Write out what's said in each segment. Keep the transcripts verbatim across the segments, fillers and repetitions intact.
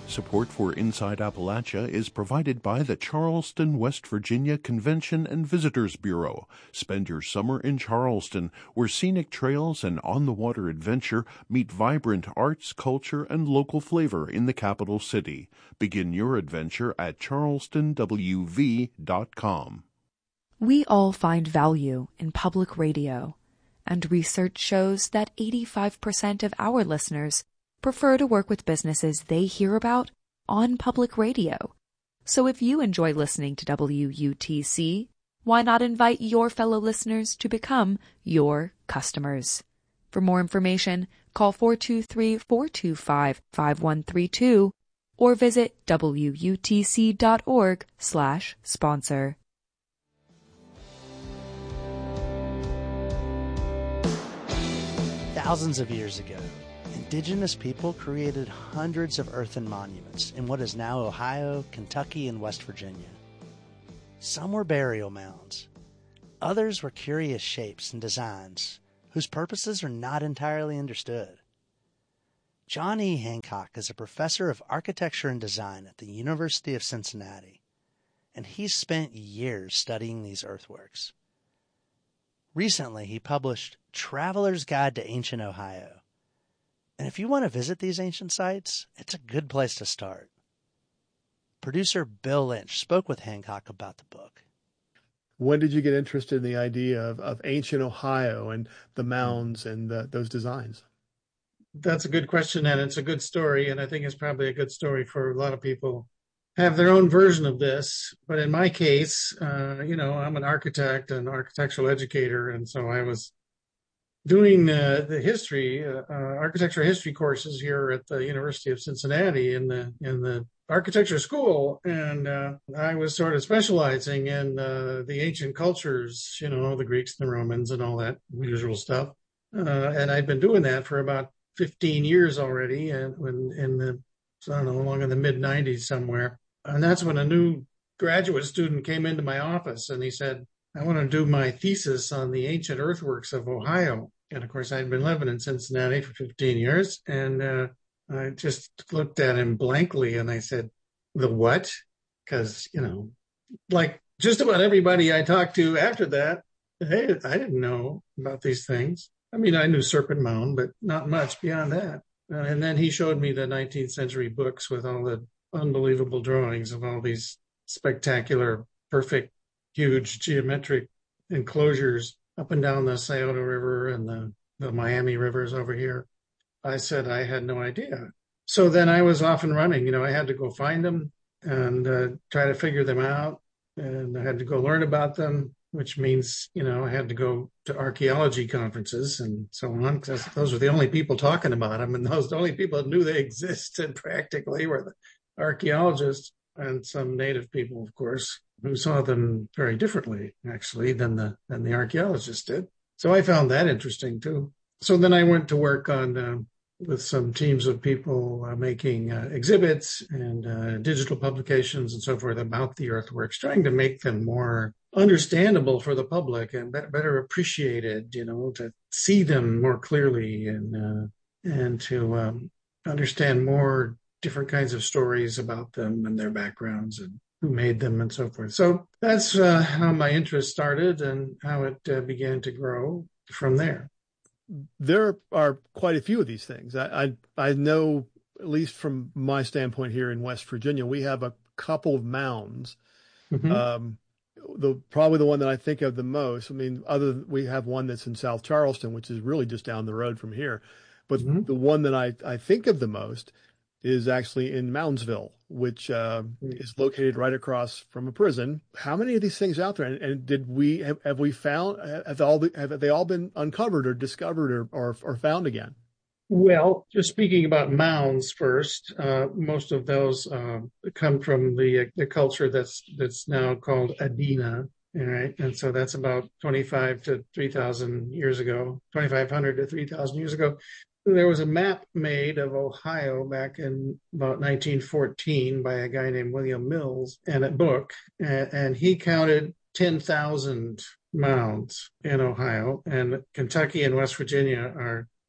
Support for Inside Appalachia is provided by the Charleston, West Virginia Convention and Visitors Bureau. Spend your summer in Charleston, where scenic trails and on-the-water adventure meet vibrant arts, culture, and local flavor in the capital city. Begin your adventure at charleston w v dot com. We all find value in public radio, and research shows that eighty-five percent of our listeners prefer to work with businesses they hear about on public radio. So if you enjoy listening to W U T C, why not invite your fellow listeners to become your customers? For more information, call four two three, four two five, five one three two or visit W U T C dot org slash sponsor. Thousands of years ago, indigenous people created hundreds of earthen monuments in what is now Ohio, Kentucky, and West Virginia. Some were burial mounds. Others were curious shapes and designs whose purposes are not entirely understood. John E. Hancock is a professor of architecture and design at the University of Cincinnati, and he's spent years studying these earthworks. Recently, he published Traveler's Guide to Ancient Ohio. And if you want to visit these ancient sites, it's a good place to start. Producer Bill Lynch spoke with Hancock about the book. When did you get interested in the idea of, of ancient Ohio and the mounds and the, those designs? That's a good question, and it's a good story, and I think it's probably a good story for a lot of people. Have their own version of this, but in my case, uh, you know, I'm an architect and architectural educator, and so I was doing uh, the history, uh, uh, architecture history courses here at the University of Cincinnati in the in the architecture school, and uh, I was sort of specializing in uh, the ancient cultures, you know, the Greeks and the Romans and all that usual stuff, uh, and I'd been doing that for about fifteen years already, and when in the I don't know, along in the mid nineties somewhere. And that's when a new graduate student came into my office and he said, I want to do my thesis on the ancient earthworks of Ohio. And of course, I'd been living in Cincinnati for fifteen years. And uh, I just looked at him blankly and I said, the what? Because, you know, like just about everybody I talked to after that, hey, I didn't know about these things. I mean, I knew Serpent Mound, but not much beyond that. Uh, and then he showed me the nineteenth century books with all the unbelievable drawings of all these spectacular, perfect, huge geometric enclosures up and down the Scioto River and the, the Miami rivers over here. I said I had no idea. So then I was off and running. You know, I had to go find them and uh, try to figure them out. And I had to go learn about them, which means, you know, I had to go to archaeology conferences and so on, because those were the only people talking about them. And those the only people that knew they existed practically were the archaeologists and some native people, of course, who saw them very differently, actually, than the than the archaeologists did. So I found that interesting, too. So then I went to work on uh, with some teams of people uh, making uh, exhibits and uh, digital publications and so forth about the earthworks, trying to make them more understandable for the public and be- better appreciated, you know, to see them more clearly and uh, and to um, understand more different kinds of stories about them and their backgrounds and who made them and so forth. So that's uh, how my interest started and how it uh, began to grow from there. There are quite a few of these things. I, I I know, at least from my standpoint here in West Virginia, we have a couple of mounds. Mm-hmm. Um, the probably the one that I think of the most. I mean, other than, we have one that's in South Charleston, which is really just down the road from here. But mm-hmm. the one that I, I think of the most is actually in Moundsville, which uh, mm-hmm. is located right across from a prison. How many of these things out there? And, and did we have, have we found have all have they all been uncovered or discovered or or, or found again? Well, just speaking about mounds first, uh, most of those uh, come from the the culture that's that's now called Adena, right? And so that's about twenty-five to three thousand years ago, twenty-five hundred to three thousand years ago. There was a map made of Ohio back in about nineteen fourteen by a guy named William Mills, and a book, and, and he counted ten thousand mounds in Ohio, and Kentucky and West Virginia are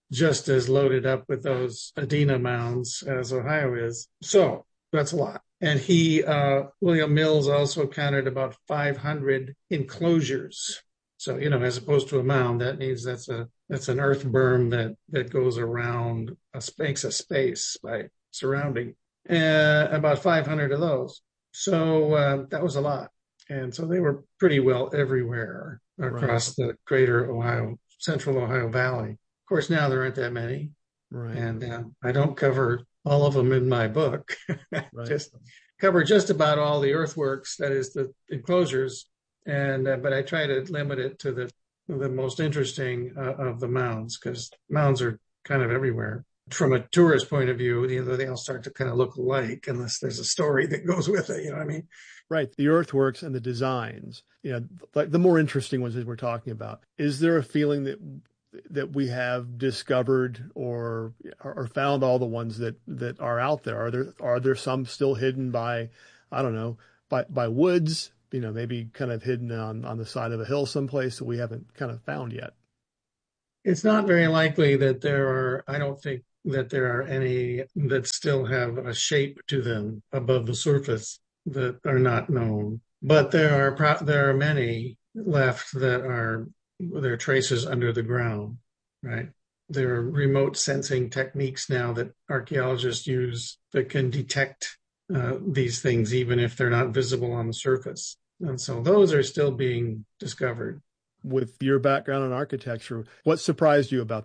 just as loaded up with those Adena mounds as Ohio is. So that's a lot. And he, uh, William Mills also counted about five hundred enclosures. So, you know, as opposed to a mound, that means that's a, that's an earth berm that, that goes around, a, makes a space by surrounding, uh, about five hundred of those. So uh, that was a lot. And so they were pretty well everywhere across right. the greater Ohio, central Ohio Valley. Of course, now there aren't that many. Right. And uh, I don't cover all of them in my book. Right. Just cover just about all the earthworks, that is the enclosures. And uh, but I try to limit it to the the most interesting uh, of the mounds, because mounds are kind of everywhere. From a tourist point of view, you know, they all start to kind of look alike unless there's a story that goes with it. You know what I mean? Right. The earthworks and the designs, you know, like the more interesting ones that we're talking about. Is there a feeling that that we have discovered or or found all the ones that, that are out there? Are there are there some still hidden by, I don't know, by by woods? You know, maybe kind of hidden on, on the side of a hill someplace that we haven't kind of found yet. It's not very likely that there are, I don't think that there are any that still have a shape to them above the surface that are not known. But there are, there are many left that are, there are traces under the ground, right? There are remote sensing techniques now that archaeologists use that can detect Uh, these things, even if they're not visible on the surface. And so those are still being discovered. With your background in architecture, what surprised you about